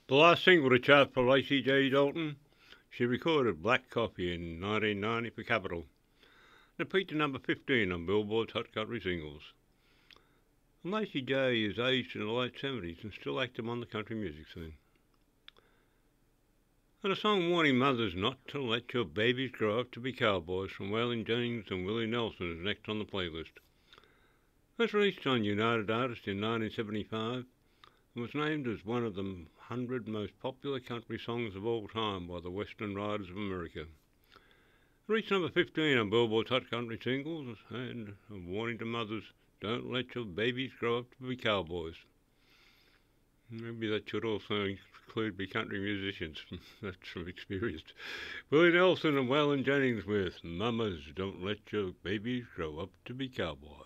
The last single to chart for Lacey J. Dalton, she recorded Black Coffee in 1990 for Capitol. It peaked at number 15 on Billboard's Hot Country Singles. And Lacey J is aged in the late 70s and still active on the country music scene. And a song warning mothers not to let your babies grow up to be cowboys from Waylon Jennings and Willie Nelson is next on the playlist. First released on United Artists in 1975 and was named as one of the 100 most popular country songs of all time by the Western Riders of America. It reached number 15 on Billboard's Hot Country Singles and a warning to mothers, don't let your babies grow up to be cowboys. Maybe that should also include be country musicians. That's from experience. Willie Nelson and Waylon Jennings with Mamas, Don't Let Your Babies Grow Up to Be Cowboys.